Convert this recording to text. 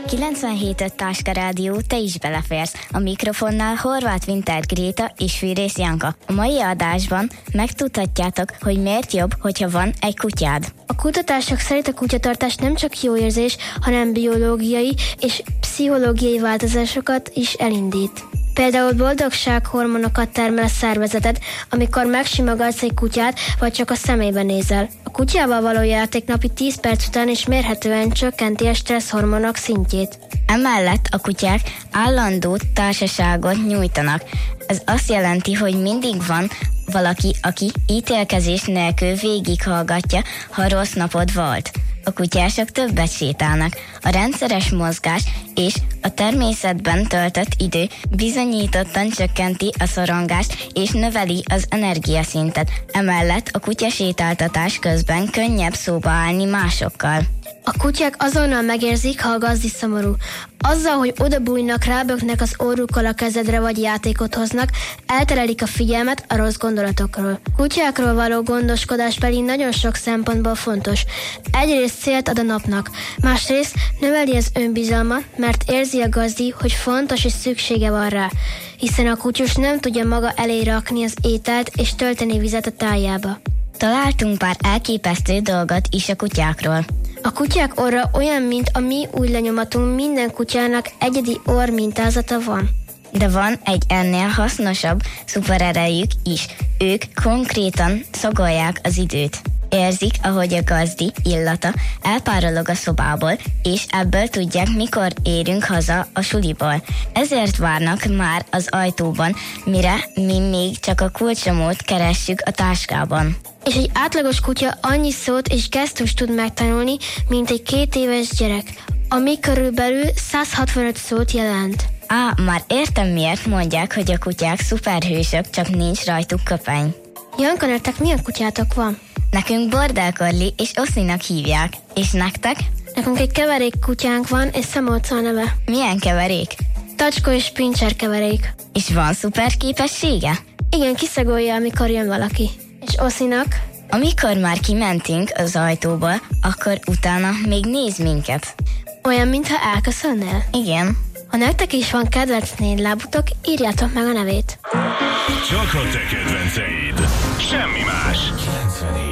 97.5 Táska Rádió, te is beleférsz. A mikrofonnál Horváth Winter Gréta és Fűrész Janka. A mai adásban megtudhatjátok, hogy miért jobb, hogyha van egy kutyád. A kutatások szerint a kutyatartás nem csak jó érzés, hanem biológiai és pszichológiai változásokat is elindít. Például boldogsághormonokat termel a szervezeted, amikor megsimogatsz egy kutyát, vagy csak a szemébe nézel. A kutyával való játék napi 10 perc után is mérhetően csökkenti a stresszhormonok szintjét. Emellett a kutyák állandó társaságot nyújtanak. Ez azt jelenti, hogy mindig van valaki, aki ítélkezés nélkül végighallgatja, ha rossz napod volt. A kutyások többet sétálnak. A rendszeres mozgás és a természetben töltött idő bizonyítottan csökkenti a szorongást és növeli az energiaszintet. Emellett a kutyasétáltatás közben könnyebb szóba állni másokkal. A kutyák azonnal megérzik, ha a gazdi szomorú. Azzal, hogy odabújnak, ráböknek az orrukkal a kezedre vagy játékot hoznak, elterelik a figyelmet a rossz gondolatokról. Kutyákról való gondoskodás pedig nagyon sok szempontból fontos. Egyrészt célt ad a napnak, másrészt növeli az önbizalmat, mert érzi a gazdi, hogy fontos és szüksége van rá, hiszen a kutyus nem tudja maga elé rakni az ételt és tölteni vizet a tájába. Találtunk pár elképesztő dolgot is a kutyákról. A kutyák orra olyan, mint a mi ujjlenyomatunk, minden kutyának egyedi orr mintázata van. De van egy ennél hasznosabb szupererejük is. Ők konkrétan szagolják az időt. Érzik, ahogy a gazdi illata elpárolog a szobából, és ebből tudják, mikor érünk haza a suliból. Ezért várnak már az ajtóban, mire mi még csak a kulcsomót keressük a táskában. És egy átlagos kutya annyi szót és gesztust tud megtanulni, mint egy 2 éves gyerek, ami körülbelül 165 szót jelent. Már értem, miért mondják, hogy a kutyák szuperhősök, csak nincs rajtuk köpeny. Janka, nektek milyen kutyátok van? Nekünk Border Collie és Oszlinak hívják. És nektek? Nekünk egy keverék kutyánk van, és Szemolca a neve. Milyen keverék? Tacskó és pincser keverék. És van szuper képessége? Igen, kiszagolja, amikor jön valaki. És Oszlinak? Amikor már kimentünk az ajtóból, akkor utána még néz minket. Olyan, mintha elköszönnél? Igen. Ha nektek is van kedvenc négylábutok, írjátok meg a nevét. Csak a te kedvenceid. Semmi más.